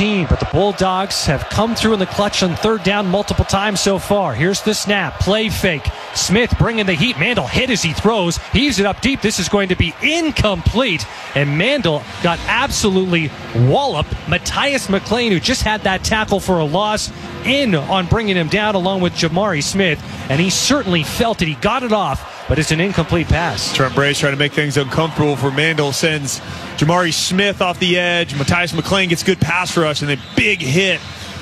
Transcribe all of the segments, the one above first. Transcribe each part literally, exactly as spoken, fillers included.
team, but the Bulldogs have come through in the clutch on third down multiple times so far. Here's the snap, play fake. Smith bringing the heat. Mandel hit as he throws. Heaves it up deep. This is going to be incomplete. And Mandel got absolutely walloped. Matthias McLean, who just had that tackle for a loss, in on bringing him down along with Jamari Smith. And he certainly felt it. He got it off, but it's an incomplete pass. Trent Brace trying to make things uncomfortable for Mandel. Sends Jamari Smith off the edge. Matthias McLean gets good pass rush and a big hit.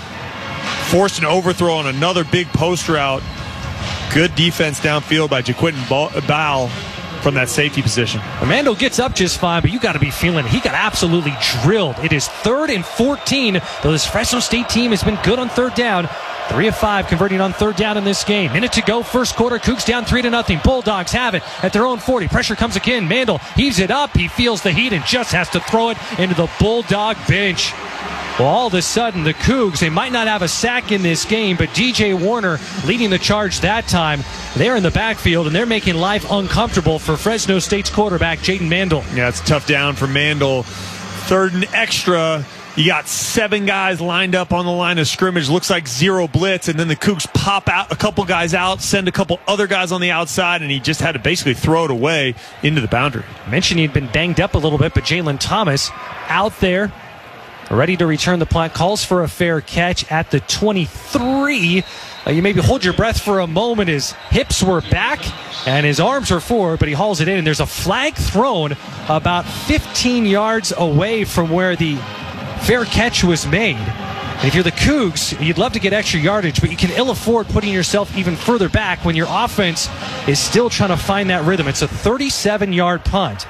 Forced an overthrow on another big post route. Good defense downfield by Jaquinton Bow from that safety position. Mandel gets up just fine, but you got to be feeling it. He got absolutely drilled. It is third and fourteen, though this Fresno State team has been good on third down. Three of five converting on third down in this game. Minute to go, first quarter. Cougs down three to nothing. Bulldogs have it at their own forty. Pressure comes again. Mandel heaves it up. He feels the heat and just has to throw it into the Bulldog bench. Well, all of a sudden, the Cougs, they might not have a sack in this game, but D J Warner leading the charge that time. They're in the backfield, and they're making life uncomfortable for Fresno State's quarterback, Jaden Mandel. Yeah, it's a tough down for Mandel. Third and extra. You got seven guys lined up on the line of scrimmage. Looks like zero blitz, and then the Cougs pop out a couple guys out, send a couple other guys on the outside, and he just had to basically throw it away into the boundary. I mentioned he'd been banged up a little bit, but Jalen Thomas out there, ready to return the punt, calls for a fair catch at the twenty-three. Uh, you maybe hold your breath for a moment. His hips were back and his arms were forward, but he hauls it in, and there's a flag thrown about fifteen yards away from where the fair catch was made. And if you're the Cougs, you'd love to get extra yardage, but you can ill afford putting yourself even further back when your offense is still trying to find that rhythm. It's a thirty-seven-yard punt.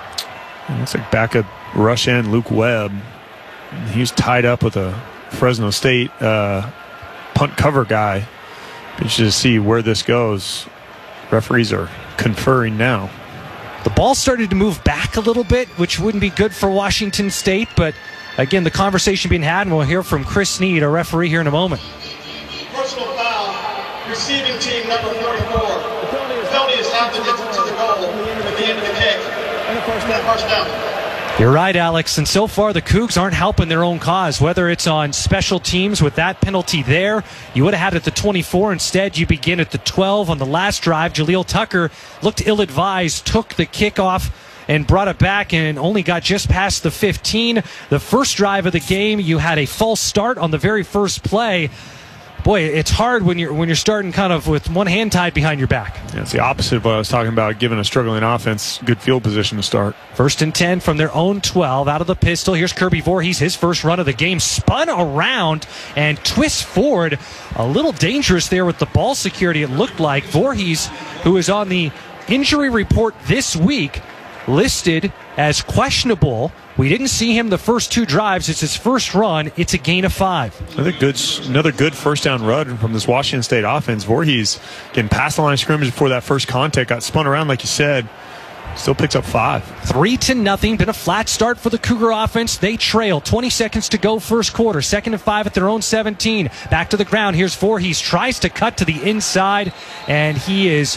Looks like backup rush end Luke Webb. He was tied up with a Fresno State uh, punt cover guy. Interested to see where this goes. Referees are conferring now. The ball started to move back a little bit, which wouldn't be good for Washington State, but again, the conversation being had, and we'll hear from Chris Snead, our referee, here in a moment. Personal foul, receiving team number forty-four. The penalty is half the distance to the goal at the end of the kick. And a first down. First down. You're right, Alex, and so far the Cougs aren't helping their own cause, whether it's on special teams with that penalty there. You would have had it at the twenty-four. Instead, you begin at the twelve on the last drive. Jaleel Tucker looked ill-advised, took the kickoff and brought it back and only got just past the fifteen. The first drive of the game, you had a false start on the very first play. Boy, it's hard when you're when you're starting kind of with one hand tied behind your back. Yeah, it's the opposite of what I was talking about, giving a struggling offense good field position to start. First and ten from their own twelve, out of the pistol. Here's Kirby Voorhees, his first run of the game. Spun around and twists forward. A little dangerous there with the ball security, it looked like. Voorhees, who is on the injury report this week, listed as questionable. We didn't see him the first two drives. It's his first run. It's a gain of five. Another good, another good first down run from this Washington State offense. Voorhees getting past the line of scrimmage before that first contact, got spun around like you said. Still picks up five. Three to nothing. Been a flat start for the Cougar offense. They trail. twenty seconds to go first quarter. Second and five at their own seventeen. Back to the ground. Here's Voorhees. Tries to cut to the inside, and he is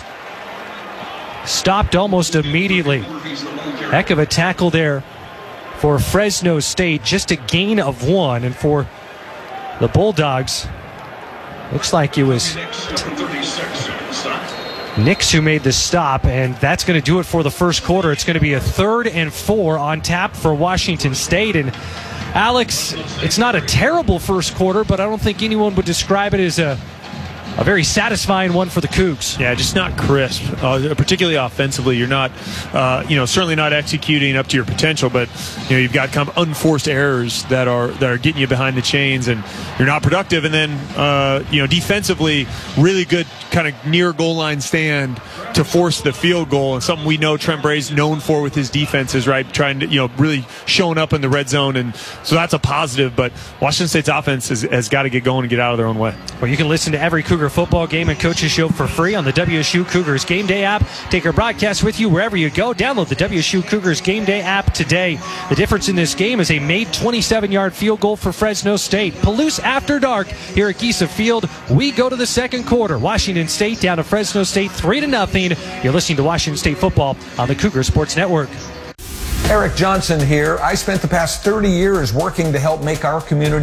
stopped almost immediately. Heck of a tackle there for Fresno State. Just a gain of one. And for the Bulldogs, looks like it was Nix who made the stop, and that's going to do it for the first quarter. It's going to be a third and four on tap for Washington State. And Alex, it's not a terrible first quarter, but I don't think anyone would describe it as a A very satisfying one for the Cougs. Yeah, just not crisp, uh, particularly offensively. You're not, uh, you know, certainly not executing up to your potential, but you know you've got kind of unforced errors that are that are getting you behind the chains, and you're not productive. And then, uh, you know, defensively, really good kind of near goal line stand to force the field goal, and something we know Trent Bray's known for with his defenses, right? Trying to, you know, really showing up in the red zone, and so that's a positive. But Washington State's offense has, has got to get going and get out of their own way. Well, you can listen to every Cougar football game and coaches show for free on the W S U Cougars Game Day app. Take our broadcast with you wherever you go. Download the W S U Cougars Game Day app today. The difference in this game is a made twenty-seven-yard field goal for Fresno State. Palouse after dark here at Giesa Field. We go to the second quarter. Washington State down to Fresno State three to nothing. You're listening to Washington State football on the Cougar Sports Network. Eric Johnson here. I spent the past thirty years working to help make our community